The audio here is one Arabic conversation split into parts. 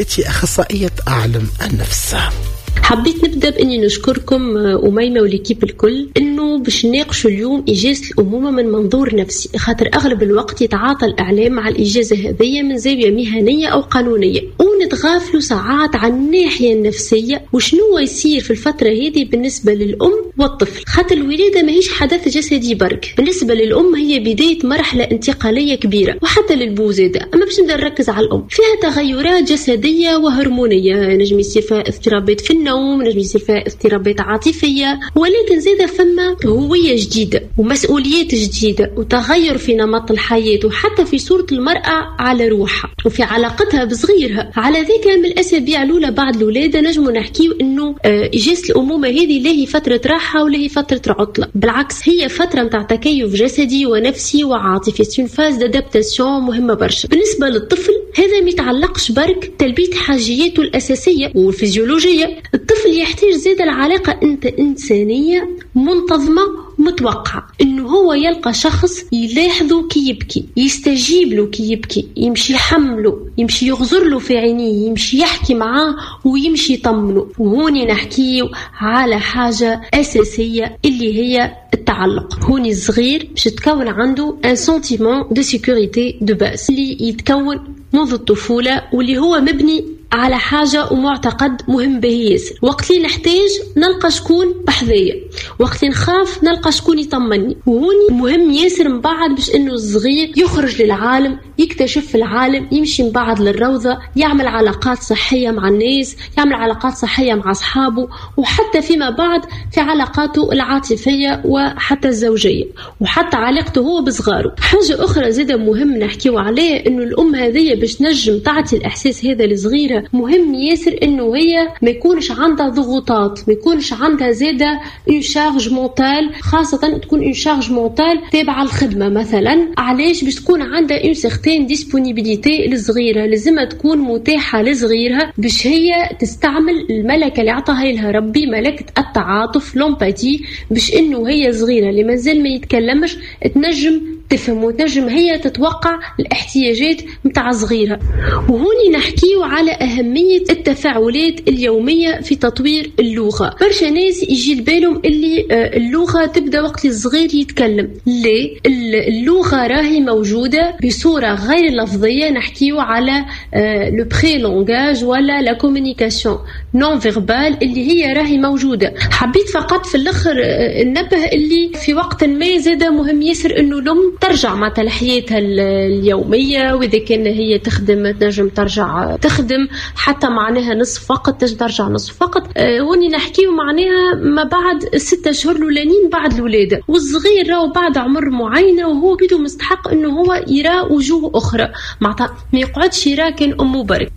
أنت أخصائية علم النفس. حبيت نبدأ بإني نشكركم أميمة والكيب الكل إنه باش نناقشوا اليوم إجازة الأمومة من منظور نفسي، خاطر أغلب الوقت يتعاطى الإعلام مع الإجازة هذه من زاوية مهنية أو قانونية، ونتغافلوا ساعات عن الناحية النفسية وشنو يصير في الفترة هذه بالنسبة للأم والطفل، خاطر الولادة ما هيش حدث جسدي برك، بالنسبة للأم هي بداية مرحلة انتقالية كبيرة، وحتى للبو زادة. أما باش نبدأ نركز على الأم، فيها تغيرات جسدية وهرمونية، نجم يصير فيها اضطرابات في النوم، نجم يصير فيها اضطرابات عاطفية، ولكن زادة فما هوية جديدة ومسؤوليات جديدة وتغير في نمط الحياة وحتى في صورة المرأة على روحها وفي علاقتها بصغيرها. على ذلك من الأسابيع الأولى بعد الولادة نجم نحكيو إنه إجازة الأمومة هذه لا هي فترة راحة ولا هي فترة عطلة، بالعكس هي فترة متاع تكيف جسدي ونفسي وعاطفي، سون فاز دادابتاسيون مهمة برشا. بالنسبة للطفل هذا ميتعلقش برك تلبية حاجياته الأساسية والفيزيولوجية، الطفل يحتاج زيادة العلاقة إنسانية منتظمة متوقعة، إنه هو يلقى شخص يلاحظه كي يبكي، يستجيب له كي يبكي، يمشي يحمله، يمشي يغزر له في عينيه، يمشي يحكي معاه ويمشي يطمنه. وهوني نحكيه على حاجة أساسية اللي هي التعلق. هوني الصغير باش تكون عنده un sentiment de sécurité de base اللي يتكون منذ الطفولة واللي هو مبني على حاجة ومعتقد مهم به ياسر. وقت اللي نحتاج نلقى شكون بحذايا، وقت اللي نخاف نلقى شكون يطمني. وهوني مهم ياسر من بعد باش انه الصغير يخرج للعالم، يكتشف العالم، يمشي من بعد للروضة، يعمل علاقات صحية مع الناس، يعمل علاقات صحية مع أصحابه، وحتى فيما بعد في علاقاته العاطفية وحتى الزوجية، وحتى علاقته هو بصغاره. حاجة أخرى زيادة مهم نحكيو عليه إنه الأم هذه باش نجم تعطي الإحساس هذا لصغيرة مهم ياسر إنه هي ما يكونش عندها ضغوطات، ما يكونش عندها زيادة une charge mentale، خاصة تكون une charge mentale تابعة الخدمة مثلا. علاش؟ باش تكون عندها une certaine disponibilité للصغيرة، لازم تكون متاحة لصغيرها باش هي تستعمل الملكة اللي عطاها لها ربي، ملكة التعاطف لومباتي، باش إنه هي صغيرة اللي مازال ما يتكلمش تنجم تفهم وتنجم هي تتوقع الاحتياجات متاع صغيرها. وهوني نحكيو على أهمية التفاعلات اليومية في تطوير اللغة. برشا ناس يجي لبالهم اللي اللغة تبدأ وقت الصغير يتكلم، ليه؟ اللغة راهي موجودة بصورة غير لفظية، نحكيو على لو بري لونغاج ولا لا كومونيكاسيون نون فيربال اللي هي راهي موجودة. حبيت فقط في الآخر ننبه اللي في وقت ما زاد مهم ياسر إنه الأم ترجع مع حياتها اليومية، وإذا كان هي تخدم تنجم ترجع تخدم، حتى معناها نصف وقت ترجع نصف وقت. هوني نحكيو معناها ما بعد 6 شهور الأولانيين بعد الولادة، والصغير راهو بعد عمر معينة وهو بيدو مستحق إنه هو يرى وجوه أخرى، ما يقعدش يرى كان أمه برك.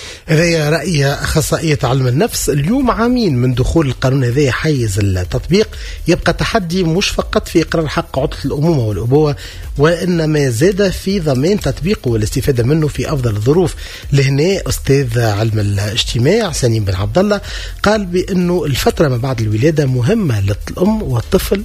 هذا رأي أخصائية علم النفس. اليوم عامين من دخول القانون هذا حيز التطبيق، يبقى تحدي مش فقط في إقرار حق عطلة الأمومة والأبوة، وإنما زاد في ضمان تطبيقه والاستفادة منه في أفضل الظروف. لهنا أستاذ علم الاجتماع سليم بن عبد الله قال بأنه الفترة ما بعد الولادة مهمة للأم والطفل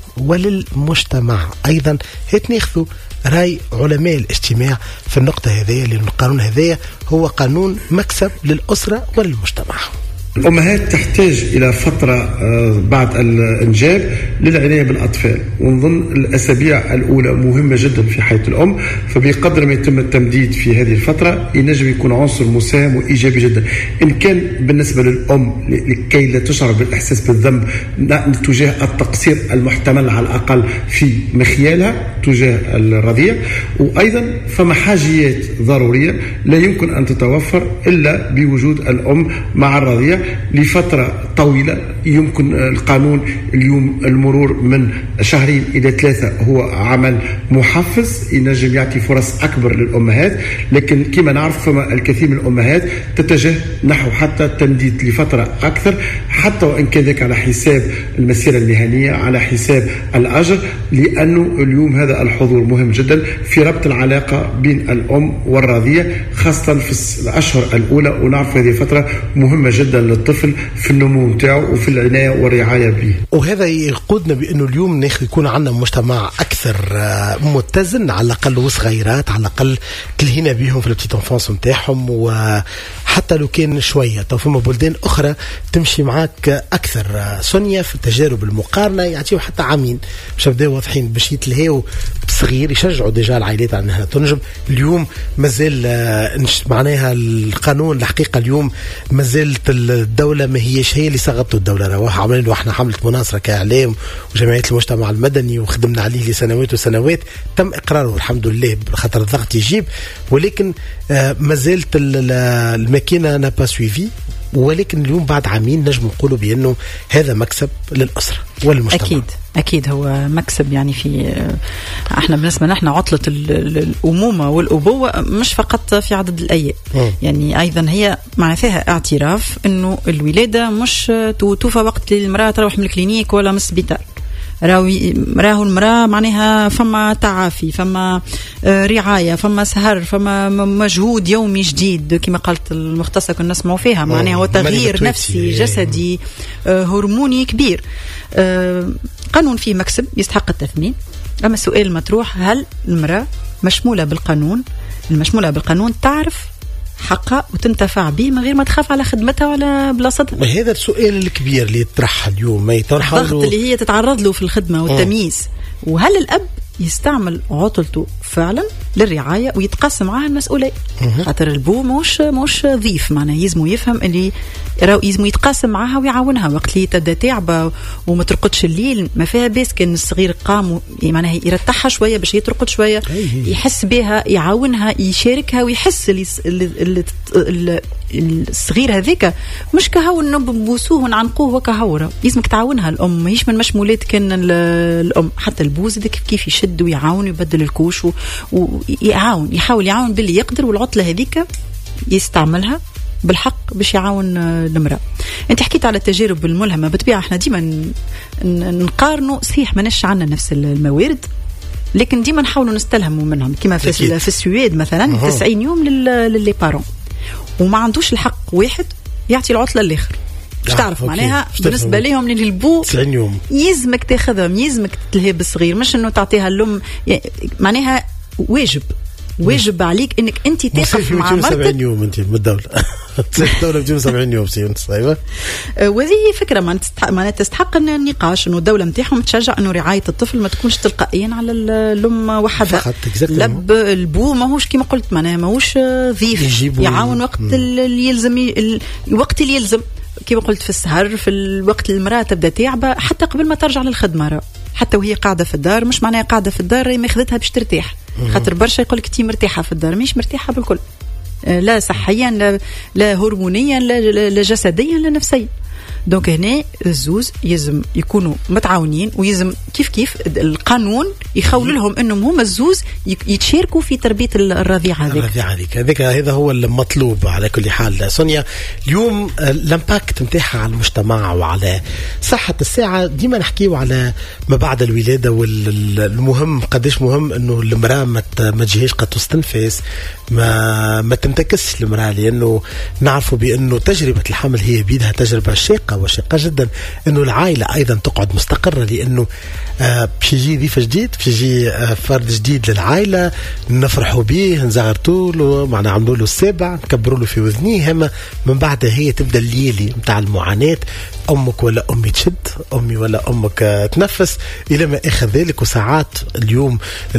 وللمجتمع أيضا. هيك ناخذوا رأي علماء الاجتماع في النقطة هذه، لأن القانون هذا هو قانون مكسب للأسرة وللمجتمع. الأمهات تحتاج إلى فترة بعد الإنجاب للعناية بالأطفال، ونظن الأسابيع الأولى مهمة جدا في حياة الأم، فبقدر ما يتم التمديد في هذه الفترة ينجم يكون عنصر مساهم وإيجابي جدا. إن كان بالنسبة للأم لكي لا تشعر بالإحساس بالذنب تجاه التقصير المحتمل على الأقل في مخيالها تجاه الرضيع، وأيضا فما حاجيات ضرورية لا يمكن أن تتوفر إلا بوجود الأم مع الرضيع لفترة طويلة. يمكن القانون اليوم المرور من 2 إلى 3 هو عمل محفز ينجم يعطي فرص أكبر للأمهات، لكن كما نعرف فما الكثير من الأمهات تتجه نحو حتى التمديد لفترة أكثر، حتى وإن كان ذلك على حساب المسيرة المهنية، على حساب الأجر، لأنه اليوم هذا الحضور مهم جدا في ربط العلاقة بين الأم والرضيع، خاصة في الأشهر الأولى. ونعرف هذه فترة مهمة جدا للطفل في النمو نتاعو وفي العناية والرعاية به. وهذا يقودنا بأنه اليوم يكون عندنا مجتمع أكثر متزن، على الأقل وصغيرات على الأقل تلهينا بيهم في البتيت انفانس نتاعهم، وحتى لو كان شوية تو فما بلدان أخرى تمشي معاك أكثر. سونيا في التجارب المقارنة يعطيو حتى عامين باش يبداو واضحين باش يتلهيو بصغير، يشجعوا ديجا العائلات على أنها تنجب. اليوم مازال معناها القانون الحقيقة اليوم مازالت الدولة ما هيش هي اللي صغتوا الدولة. رواح عملنا احنا حملة مناصرة كإعلام وجمعية المجتمع المدني وخدمنا عليه لسنوات وسنوات، تم إقراره الحمد لله خاطر الضغط يجيب، ولكن مازالت الماكينة نابا سويفي. ولكن اليوم بعد عامين نجم نقولوا بأنه هذا مكسب للأسرة والمجتمع. أكيد هو مكسب. يعني في احنا بالنسبة لنا عطلة الأمومة والأبوة مش فقط في عدد الأيام، يعني أيضا هي معنى فيها اعتراف أنه الولادة مش توفى وقت المرأة تروح من الكلينيك ولا من السبيطار. راهو المرأة معناها فما تعافي، فما رعاية، فما سهر، فما مجهود يومي جديد كما قالت المختصة كنا نسمعوا فيها، معناها هو تغيير نفسي جسدي هرموني كبير. قانون فيه مكسب يستحق التثمين. أما السؤال المطروح، هل المرأة مشمولة بالقانون؟ المشمولة بالقانون تعرف حقها وتنتفع به من غير ما تخاف على خدمتها ولا بلاصتها؟ هذا السؤال الكبير اللي يطرح اليوم، ما يطرح الضغط اللي هي تتعرض له في الخدمة والتمييز. وهل الأب يستعمل عطلته فعلا للرعاية ويتقسم معها المسؤولية؟ خاطر البو مش ضيف، معناه يزمو يفهم اللي يزمو يتقاسم معها ويعاونها وقت اللي تبدا تعبة وما ترقدش الليل. ما فيها بس كان الصغير قام معناها يرتاحها شوية باش يترقد شوية، يحس بها، يعاونها، يشاركها، ويحس الصغير هذيك مش كهو نبوسوه ونعنقوه وكهورة. لازمك تعاونها الأم، ماهيش من مشمولات كان الأم. حتى البوز كيف يشد ويعاون ويبدل الكوش ويعاون، يحاول يعاون باللي يقدر، والعطلة هذيك يستعملها بالحق باش يعاون المرأة. انت حكيت على التجارب الملهمة، بالطبيعة احنا ديما نقارنوا، صحيح ما نش عنا نفس الموارد، لكن ديما نحاولوا نستلهموا منهم. كما في السويد مثلا 90 يوم للي بارون، وما عندوش الحق واحد يعطي العطلة الآخر. مش تعرف معناها بالنسبة لهم للبو 90 يوم يزمك تاخذهم، يزمك تلهي بالصغير، مش انه تعطيها اللم. معناها واجب عليك انك انت تقف مع مرتك. 70 يوم انت من الدولة الدولة بتجيب 70 يوم سيونس. ايوه وهذه مفكرة ما تستحق ان النقاش انه الدولة نتاعهم تشجع انه رعاية الطفل ما تكونش تلقائيا على الام وحدها. لب البو ماهوش كما قلت معناها ماهوش ضيف، يعاون وقت اللي يلزم، الوقت اللي يلزم كما قلت في السهر، في الوقت المرأة تبدأ تعبة، حتى قبل ما ترجع للخدمة، حتى وهي قاعدة في الدار. مش معناها قاعدة في الدار ما خذتها باش ترتاح، خاطر برشا يقولك تي مرتاحة في الدار، مش مرتاحة بالكل، لا صحيا لا هرمونيا لا جسديا لا نفسيا. دونك هنا الزوز يلزم يكونوا متعاونين، ويلزم كيف القانون يخول لهم انهم هما الزوز يتشاركوا في تربيه الرضيعه هذيك. هذا هو المطلوب على كل حال. سونيا، اليوم الامباكت نتاعها على المجتمع وعلى صحه الساعه، ديما نحكيو على ما بعد الولاده، والمهم قديش مهم انه المراه ما تجيهاش قد تستنفس، ما تنتكسش المراه، لانه نعرفوا بانه تجربه الحمل هي بيدها تجربه شاقه وشاقة جدا، انه العائلة ايضا تقعد مستقرة، لانه باش يجي ضيف جديد، باش يجي فرد جديد للعائلة، نفرحوا به، نزغرتوا له، معنا عملوا له السابع، نكبروا له في وذنيه، هما من بعد هي تبدا الليلي متاع المعاناة. امك ولا امي تشد، امي ولا امك تنفس، الى ما اخر ذلك. وساعات اليوم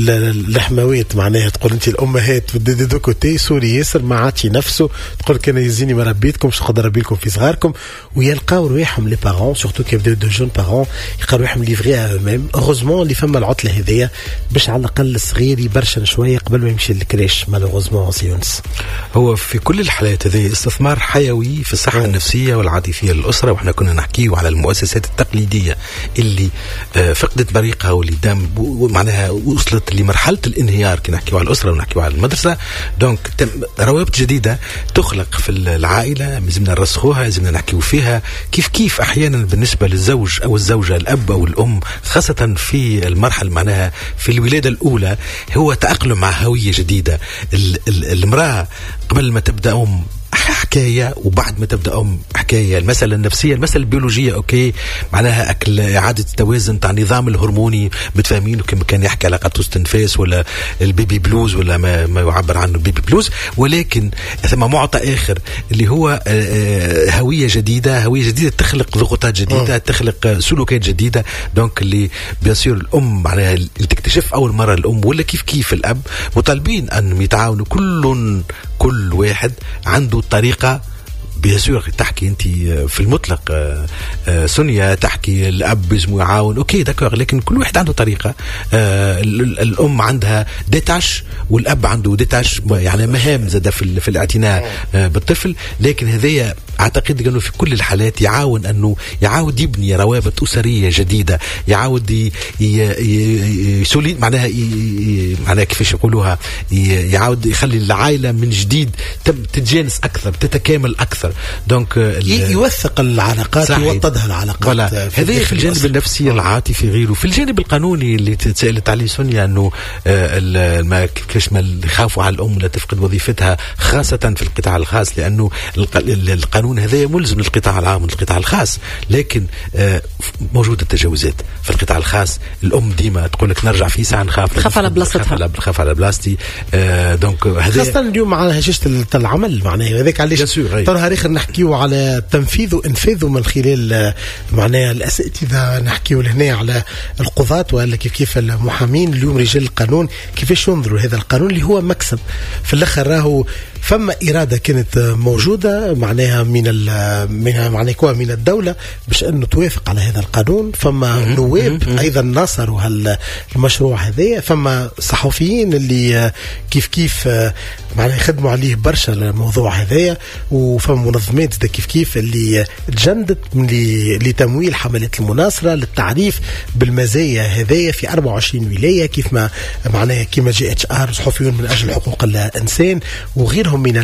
الحموات معناها تقول انت الامهات بدو كوتي سوري ياسر ما عادش نفسه، تقول كان يزيني ما ربيتكم مش قادر اربي لكم في صغاركم، ويلقاو رواحهم لي بارون سورتو كي يبداو دو جون بارون يلقاو رواحهم ليفري ا ميم. اوغوزمون اللي فما العطله هذيا باش على الاقل الصغير يبرشن شويه قبل ما يمشي للكريش. مالوغوزمون سيونس هو في كل الحالات هذه استثمار حيوي في الصحه النفسيه والعاطفيه للاسره. واحنا كنا نحكيو على المؤسسات التقليديه اللي فقدت بريقها، واللي دام معناها وصلت لمرحله الانهيار. كي نحكيو على الاسره ونحكيو على المدرسه، دونك روابط جديده تخلق في العائله، لازمنا نرسخوها، لازمنا نحكيو فيها. كيف احيانا بالنسبه للزوج او الزوجه، الاب او الام، خاصه في المرحله معناها في الولاده الاولى، هو تاقلم مع هويه جديده. المراه قبل ما تبدا حكاية، وبعد ما تبدأ حكاية المسألة النفسية، المسألة البيولوجية أوكي معناها أكل إعادة التوازن تاع النظام الهرموني متفاهمين، كما كان يحكي على قطوس تنفاس ولا البيبي بلوز ولا ما يعبر عنه بيبي بلوز. ولكن ثم معطى آخر اللي هو هوية جديدة تخلق ضغوطات جديدة، تخلق سلوكات جديدة. دونك اللي بيصير الأم معناها اللي تكتشف أول مرة الأم ولا كيف الأب مطالبين أن يتعاونوا، كل واحد عنده طريقة. بيسير تحكي انت في المطلق سونيا تحكي الاب لازم يعاون اوكي داكور، لكن كل واحد عنده طريقه. الام عندها ديتاش والاب عنده ديتاش، يعني مهام زاد في الاعتناء بالطفل. لكن هذايا اعتقد انه في كل الحالات يعاون انه يعاود يبني روابط اسريه جديده، يعاود يسولي معناها كيفاش يقولوها، يعاود يخلي العائله من جديد تتجانس اكثر، تتكامل اكثر. دونك يوثق العلاقات، يوطدها العلاقات. هذا في الجانب النفسي العاطفي غيره. في الجانب القانوني اللي تسألت عليه سونيا انه كيفاش ما يخافوا على الام لا تفقد وظيفتها، خاصه في القطاع الخاص، لانه القانون هذا ملزم للقطاع العام والقطاع الخاص. لكن موجوده التجاوزات في القطاع الخاص. الام ديما تقول لك نرجع في ساعه نخاف على بلاصتها، نخاف على بلاصتي. دونك هذا خاصه اليوم مع هشاشه العمل معناها هذاك علاش آخر نحكيو على تنفيذ وإنفاذه من خلال معناها الأساتذة، نحكيو لهنا على القضاة ولا كيف المحامين اليوم رجال القانون كيفاش ينظروا هذا القانون اللي هو مكسب في الآخر. راهو فما إرادة كانت موجودة معناها من الدولة باش أنه توافق على هذا القانون. فما نواب أيضا ناصروا المشروع هذا، فما صحفيين اللي كيف معناها يخدموا عليه برشا الموضوع هذا، وفما منظمات كيف اللي تجندت لتمويل حملات المناصرة للتعريف بالمزايا هذايا في 24 ولاية، كيف ما معناها كما جي اتش ار صحفيون من أجل حقوق الإنسان وغيرهم من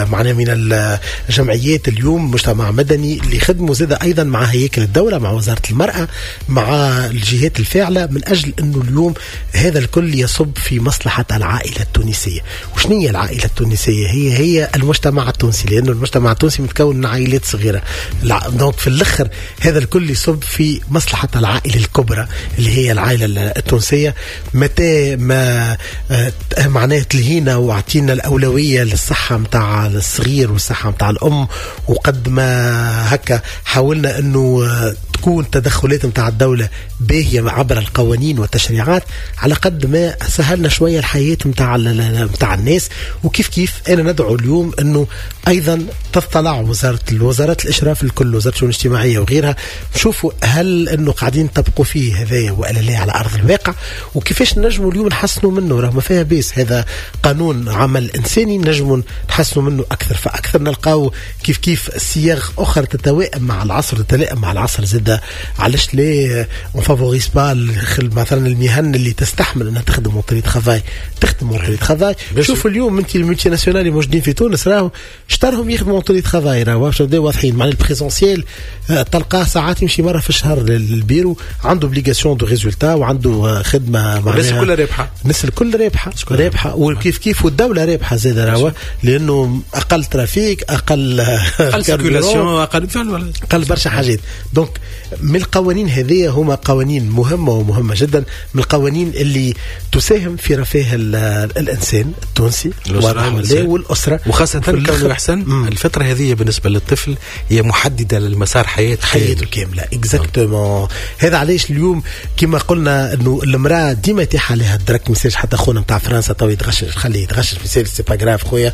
الجمعيات اليوم مجتمع مدني اللي خدموا زاد أيضا مع هياكل الدولة، مع وزارة المرأة، مع الجهات الفاعلة، من أجل أنه اليوم هذا الكل يصب في مصلحة العائلة التونسية. وشنو هي العائلة التونسية؟ هي المجتمع التونسي، لأنه المجتمع التونسي متكون من عائلات صغيرة. دونك في الآخر هذا الكل يصب في مصلحة العائلة الكبرى اللي هي العائلة التونسية. متى ما معناه تلهينا وعطينا الأولوية للصحة متاع الصغير والصحة متاع الأم، وقد ما هكا حاولنا أنه تكون تدخلات متاع الدولة باهية عبر القوانين والتشريعات، على قد ما سهلنا شوية الحياة متاع الناس. وكيف أنا ندعو اليوم أنه أيضا تطلع وزارات الإشراف الكل، وزارة الشؤون الاجتماعية وغيرها، نشوفوا هل أنه قاعدين تبقوا فيه هذايا ولا لا على أرض الواقع، وكيفاش نجموا اليوم نحسنوا منه. رغم فيها بيس هذا قانون عمل إنساني نجموا نحسنوا منه أكثر فأكثر. نلقاو كيف صياغ أخرى تتوائم مع العصر، تتلائم مع العصر زاد. علاش ليه فافوريس با مثلا المهن اللي تستحمل أنها تخدم مونطريت خفاي تخدم مونطريت خفاي. شوفوا اليوم انت الملتي ناسيونال اللي موجودين في تونس راهو اشترهم يخدموا مونطريت خفاي، راهو واضحين. مع البريزونسيال تلقاه ساعات يمشي مرة في الشهر للبيرو، عنده اوبليغاسيون دو ريزولتا وعنده خدمة الناس الكل رابحة، الناس الكل رابحة وكيف والدولة رابحة زاد راهو، لأنه أقل ترافيك، أقل سيركولاسيون، أقل برشا حاجات. دونك من القوانين هذه هما قوانين مهمة ومهمة جدا، من القوانين اللي تساهم في رفاه الإنسان التونسي والأسرة، وخاصة كونه أحسن الفترة هذه بالنسبة للطفل هي محددة للمسار حياته كاملة. اكزاكتومون. هذا علاش اليوم كما قلنا انه المرأة ديما يتيح عليها الدرك. مساج حتى خونا نتاع فرنسا تو يتغشش، خليه يتغشش في سيل، سي با غراف خويا،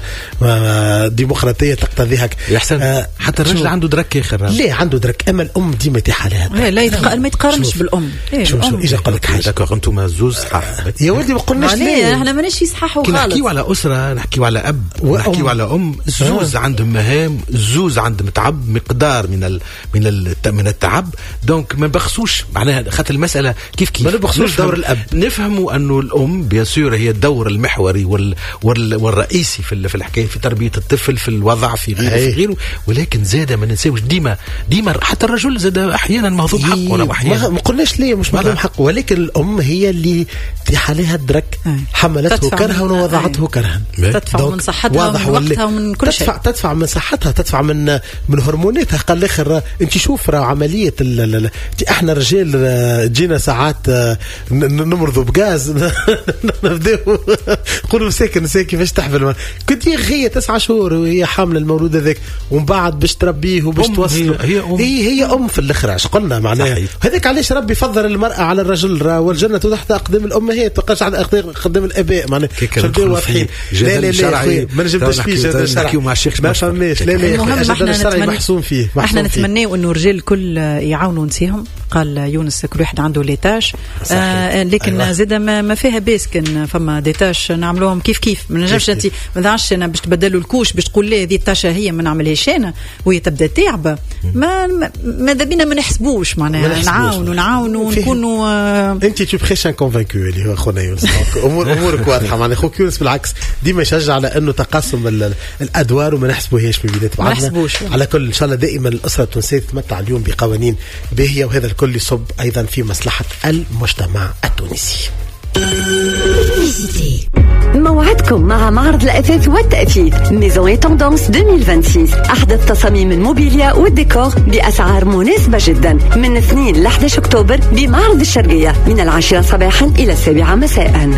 ديمقراطية تقتضيها يحسن. حتى الرجل عنده درك اخر، ليه عنده درك؟ اما الام ديما يتيح عليها لا ما يتقارنش بالام. شوف اجا قال لك حاجه، داكوغ انتم زوز صحاح يا ولدي، ما قلناش ليه احنا ماناش صحاح وغلط. نحكيو على اسره، نحكيو على اب، نحكيو على ام، زوز عندهم مهام، زوز عندهم تعب مقدار من التعب. دونك ما بخصوش معناها خاطر المساله كيف ما بخصوش دور الاب. نفهموا انه الام بيسير هي الدور المحوري والرئيسي في الحكايه، في تربيه الطفل، في الوضع، في غيره. ولكن زاده ما ننساوش ديما حتى الرجل زاد احيانا مهضوم حقه ولا احيانا ما قلناش ليه مش مهضوم حقه، ولكن الام هي اللي تيح عليها الدرك، حملته كرها ووضعته كرها، تدفع من صحتها ومن وقتها ومن كل شيء، تدفع من صحتها، تدفع من هرموناتها. قال الاخر انت شوف راه عمليه احنا رجال جينا ساعات نمرضوا بغاز نبداو نقولوا مساكن كيفاش تحمل، كنت هي 9 شهور وهي حامله المولود هذاك، ومن بعد باش تربيه وباش توصله. هي ام في الاخر. اش قلنا معناها هذاك علاش ربي فضل المراه على الرجل، والجنه تحت اقدام الامهات، تبقاش على اقدام الاباء. معناها خلينا واضحين. لا ما نجبدش فيه جدل شرعي، ما فهمناش. لا جدل الشرعي محسوم فيه. احنا نتمناو انه الرجال الكل يعاونوا نساهم. قال يونس كل واحد عنده ليتاج، لكن زاد ما فيها بيس كان فما ديتاش نعملوهم كيف ما نجمش انت ما دعش انا باش تبدلوا الكوش باش تقول لي هذه التاشا هي ما نعملهاش انا وهي تبدا تعبه. ماذا بينا ما نحسبوش معناها نعاونوا ونكونوا. انت تو بريشان كونفانكو اللي هو خونا يونس. امورك واضحه معناها. خوك يونس بالعكس ديما يشجع على انه تقاسم الادوار وما نحسبوهاش في بدايه بعضنا. على كل ان شاء الله دائما الاسره التونسيه تتمتع اليوم بقوانين باهيه، وهذا الكل يصب ايضا في مصلحه المجتمع التونسي. موعدكم مع معرض الأثاث والتأثيث ميزون اي توندونس 2026. أحدث تصاميم الموبيليا والديكور بأسعار مناسبة جدا من 2 ل 11 أكتوبر بمعرض الشرقية من 10 صباحا إلى 7 مساء.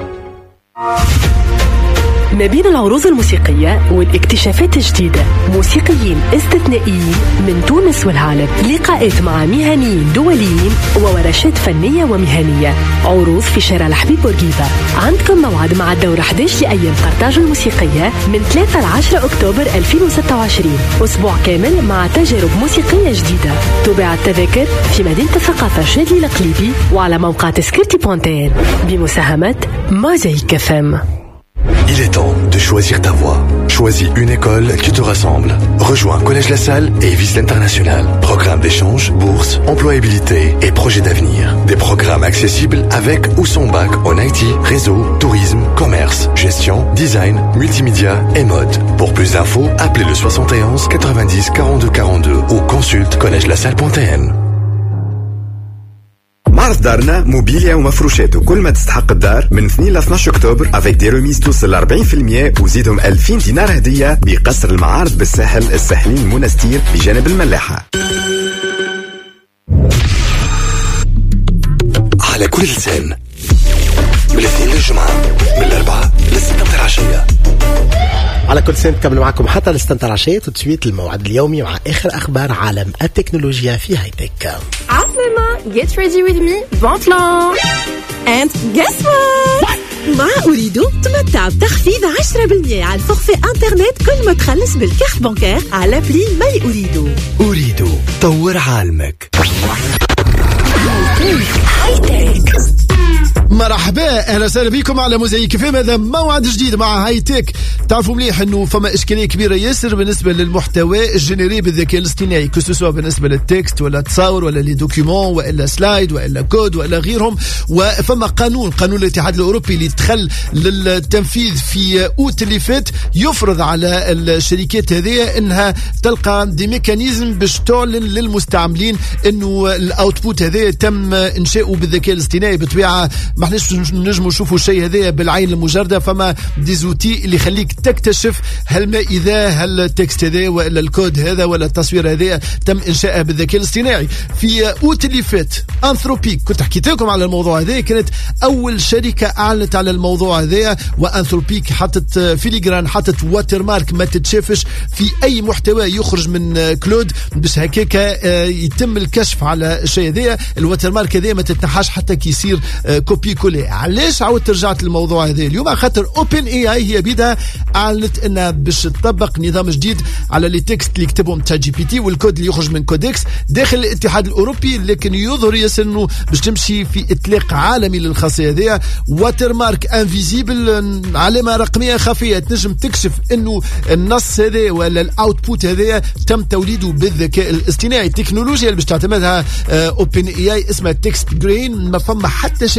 ما بين العروض الموسيقية والاكتشافات الجديدة، موسيقيين استثنائيين من تونس والعالم، لقاءات مع مهنيين دوليين وورشات فنية ومهنية، عروض في شارع الحبيب بورقيبة. عندكم موعد مع الدورة 11 لأيام قرطاج الموسيقية من 3 ل 10 أكتوبر 2026. أسبوع كامل مع تجارب موسيقية جديدة. تباع التذاكر في مدينة الثقافة شادي القليبي وعلى موقع تذكرتي.tn بمساهمة موزايك FM. Il est temps de choisir ta voie. Choisis une école qui te rassemble. Rejoins Collège La Salle et Vise l'International. Programme d'échange, bourse, employabilité et projets d'avenir. Des programmes accessibles avec ou sans bac en IT, réseau, tourisme, commerce, gestion, design, multimédia et mode. Pour plus d'infos, appelez le 71 90 42 42 ou consulte collègelasalle.tn. معرض دارنا موبيليا ومفروشات وكل ما تستحق الدار من 2 ل 12 أكتوبر افيك دي ريميز توصل ل 40% وزيدهم 2000 دينار هدية بقصر المعارض بالساحل الساحلين المنستير بجانب الملاحة. على كل لسان من الاثنين للجمعة من 4 ل 6 العشية. على كل سنة كمل معكم حتى الاستنتار العشية وتسويت الموعد اليومي مع آخر أخبار عالم التكنولوجيا في هايتك. عسلامة get ready with me bon plan and guess what مع أريدو تمتع بتخفيض 10% على الفورفي انترنت كل ما تخلص بالكارت بانكير على بلي ماي أريدو. أريدو طور عالمك. هايتك. مرحبا اهلا وسهلا بكم على موزايك فيم. هذا موعد جديد مع هايتك. تعرفوا مليح انه فما اشكاليه كبيره ياسر بالنسبه للمحتوى الجينيري بالذكاء الاصطناعي، كسوسوا بالنسبه للتكست ولا تصاور ولا لي دوكيومون ولا سلايد ولا كود ولا غيرهم. وفما قانون الاتحاد الاوروبي اللي دخل للتنفيذ في اوت اللي فات يفرض على الشركات هذه انها تلقى دي ميكانيزم باش تعلن للمستعملين انه الاوتبوت هذا تم انشاؤه بالذكاء الاصطناعي. بطبيعه ما احناش نجموا نشوفوا الشيء هذا بالعين المجرده، فما ديزوتي اللي يخليك تكتشف هل التكست هذا ولا الكود هذا ولا التصوير هذا تم انشائه بالذكاء الاصطناعي. في اوت اللي فات انثروبيك كنت حكيت لكم على الموضوع هذا، كانت اول شركه اعلنت على الموضوع هذا. وانثروبيك حطت فيليجران، حطت واتر مارك ما تتشافش في اي محتوى يخرج من كلود باش هكاك يتم الكشف على الشيء هذا. الواتر مارك هذا ما تتنحاش حتى كي يصير كوبي كولي. علاش عاودت رجعت الموضوع هذا اليوم؟ خاطر اوبن اي اي هي بيدها اعلنت انها باش تطبق نظام جديد على لي تكست اللي يكتبهم تشات جي بي تي والكود اللي يخرج من كودكس داخل الاتحاد الاوروبي، لكن يظهر ياسر انه باش تمشي في اطلاق عالمي للخاصيه هذه. واتر مارك انفيزيبل، علامه رقميه خفيه تنجم تكشف انه النص هذا ولا الاوتبوت هذا تم توليده بالذكاء الاصطناعي. التكنولوجيا اللي باش تعتمدها اوبن اي اي اسمها تكست جرين، ما فما حتى شيء ظاهر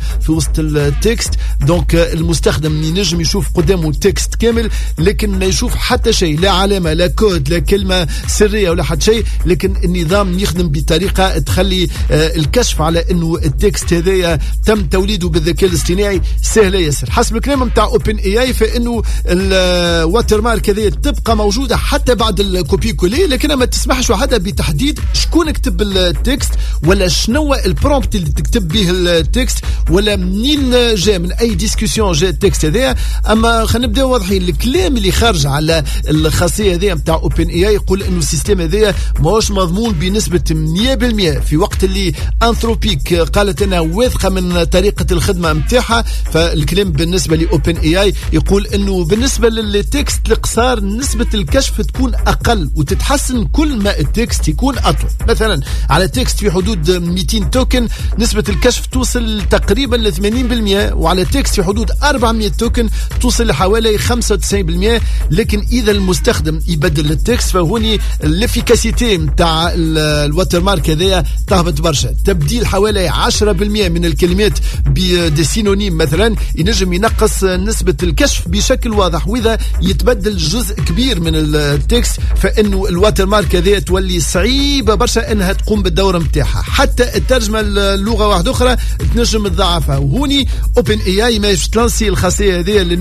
في وسط التكست. دونك المستخدم ينجم يشوف قدامه التكست كامل لكن لا يشوف حتى شيء، لا علامة لا كود لا كلمة سرية ولا حتى شيء، لكن النظام يخدم بطريقة تخلي الكشف على انه التكست هذايا تم توليده بالذكاء الاصطناعي سهلة ياسر. حسب الكلام نتاع اوبن اي اي فانه الواتر مارك هذه تبقى موجودة حتى بعد الكوبي كولي، لكنها ما تسمحش وحدها بتحديد شكون كتب التكست ولا شنو البرومبت اللي تكتب به التكست ولا منين جاء، من اي ديسكسيون جاء التكست هذا. اما خلينا نبداو واضحين، الكلام اللي خارج على الخاصيه هذه نتاع اوبن اي اي يقول انه السيستم هذا ماهوش مضمون بنسبه 100%، في وقت اللي انثروبيك قالت انها واثقه من طريقه الخدمه نتاعها. فالكلام بالنسبه لاوبن اي اي يقول انه بالنسبه للتكست القصار نسبه الكشف تكون اقل وتتحسن كل ما التكست يكون اطول. مثلا على تكست في حدود 200 توكن نسبه الكشف توصل تقريبا ل 80%، وعلى تكست في حدود 400 توكن توصل لحوالي 95%. لكن اذا المستخدم يبدل التكست فهوني الافيكاسيتي نتاع الواتر مارك هذايا تهبط برشا. تبديل حوالي 10% من الكلمات بدي سينونيم مثلا ينجم ينقص نسبه الكشف بشكل واضح، واذا يتبدل جزء كبير من التكست فانه الواتر مارك هذايا تولي صعيبه برشا انها تقوم بالدوره نتاعها. حتى الترجمه اللغه واحده اخرى تنجم تضعفها. وهوني اوبن اي اي ما تلانسي الخاصيه هذه